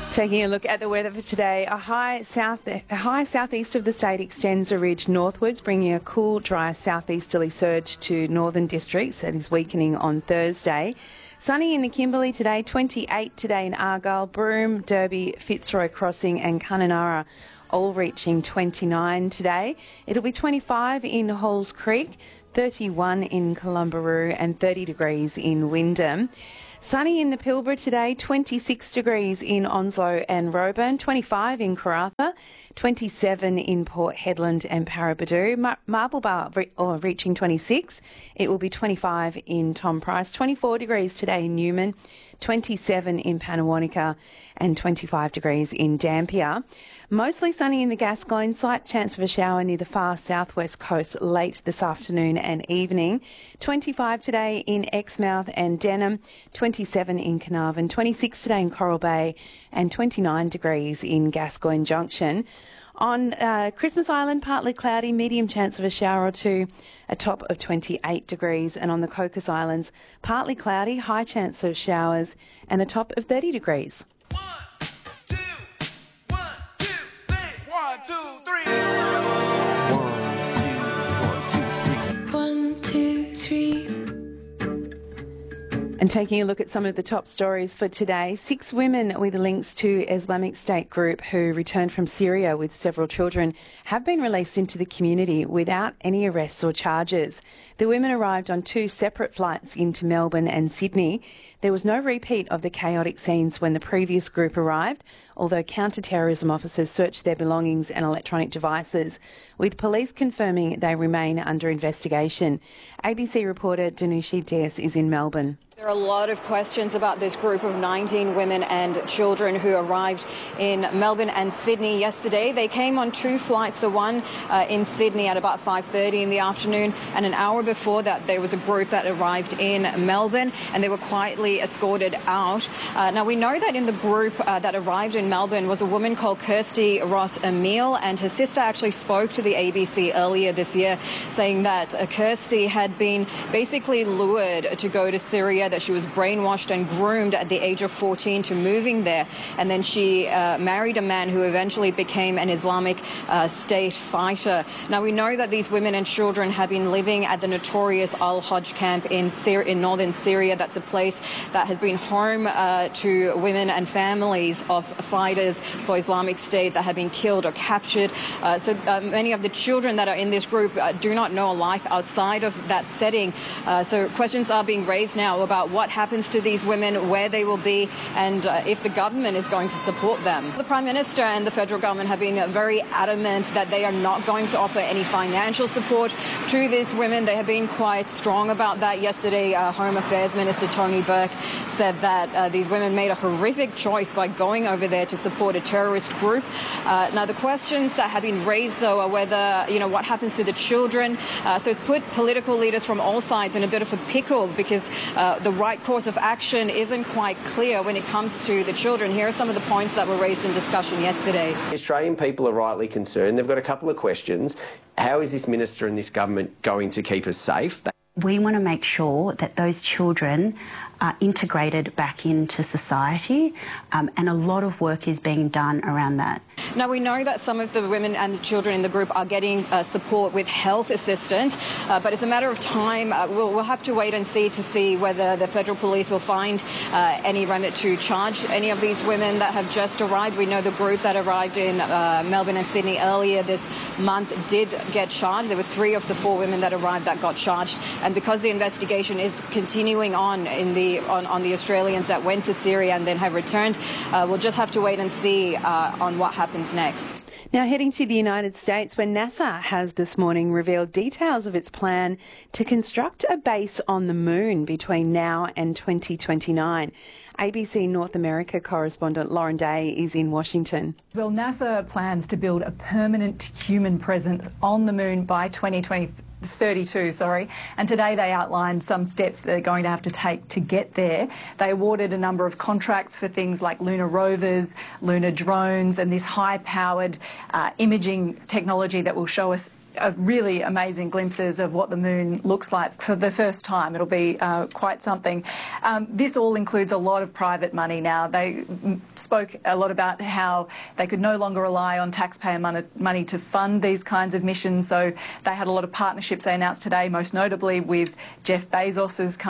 Taking a look at the weather for today, a high southeast of the state extends a ridge northwards, bringing a cool, dry southeasterly surge to northern districts that is weakening on Thursday. Sunny in the Kimberley today, 28 today in Argyle, Broome, Derby, Fitzroy Crossing and Kununurra, all reaching 29 today. It'll be 25 in Halls Creek, 31 in Columbaroo and 30 degrees in Wyndham. Sunny in the Pilbara today, 26 degrees in Onslow and Roebourne, 25 in Karratha, 27 in Port Hedland and Paraburdoo. Marble Bar reaching 26. It will be 25 in Tom Price, 24 degrees today in Newman, 27 in Pannawonica and 25 degrees in Dampier. Mostly sunny in the Gascoyne, slight chance of a shower near the far southwest coast late this afternoon and evening. 25 today in Exmouth and Denham, 27 in Carnarvon, 26 today in Coral Bay and 29 degrees in Gascoyne Junction. On Christmas Island, partly cloudy, medium chance of a shower or two, a top of 28 degrees. And on the Cocos Islands, partly cloudy, high chance of showers and a top of 30 degrees. 1, 2, 1, 2, 3. 1, 2, 3. 1, 2, 3. And taking a look at some of the top stories for today, 6 women with links to Islamic State group who returned from Syria with several children have been released into the community without any arrests or charges. The women arrived on 2 separate flights into Melbourne and Sydney. There was no repeat of the chaotic scenes when the previous group arrived, although counter-terrorism officers searched their belongings and electronic devices, with police confirming they remain under investigation. ABC reporter Danushi Dias is in Melbourne. There are a lot of questions about this group of 19 women and children who arrived in Melbourne and Sydney yesterday. They came on 2 flights, so one in Sydney at about 5:30 in the afternoon, and an hour before that there was a group that arrived in Melbourne and they were quietly escorted out. Now we know that in the group that arrived in Melbourne was a woman called Kirsty Ross Emile, and her sister actually spoke to the ABC earlier this year saying that Kirsty had been basically lured to go to Syria, that she was brainwashed and groomed at the age of 14 to moving there, and then she married a man who eventually became an Islamic State fighter. Now we know that these women and children have been living at the notorious Al-Hajj camp in northern Syria. That's a place that has been home to women and families of fighters for Islamic State that have been killed or captured. So many of the children that are in this group do not know a life outside of that setting. So questions are being raised now about what happens to these women, where they will be, and if the government is going to support them. The Prime Minister and the federal government have been very adamant that they are not going to offer any financial support to these women. They have been quite strong about that. Yesterday, Home Affairs Minister Tony Burke said that these women made a horrific choice by going over there to support a terrorist group. Now, the questions that have been raised, though, are whether, what happens to the children. So it's put political leaders from all sides in a bit of a pickle because the right course of action isn't quite clear when it comes to the children. Here are some of the points that were raised in discussion yesterday. Australian people are rightly concerned. They've got a couple of questions. How is this minister and this government going to keep us safe? We want to make sure that those children are integrated back into society, and a lot of work is being done around that. Now, we know that some of the women and the children in the group are getting support with health assistance, but it's a matter of time. We'll have to wait and see whether the federal police will find any remit to charge any of these women that have just arrived. We know the group that arrived in Melbourne and Sydney earlier this month did get charged. There were 3 of the 4 women that arrived that got charged, and because the investigation is continuing on on the Australians that went to Syria and then have returned, we'll just have to wait and see on what happens next. Now heading to the United States, where NASA has this morning revealed details of its plan to construct a base on the moon between now and 2029. ABC North America correspondent Lauren Day is in Washington. Well, NASA plans to build a permanent human presence on the moon by 2032, and today they outlined some steps they're going to have to take to get there. They awarded a number of contracts for things like lunar rovers, lunar drones, and this high-powered imaging technology that will show us really amazing glimpses of what the moon looks like for the first time. It'll be quite something. This all includes a lot of private money now. They spoke a lot about how they could no longer rely on taxpayer money to fund these kinds of missions, so they had a lot of partnerships they announced today, most notably with Jeff Bezos's company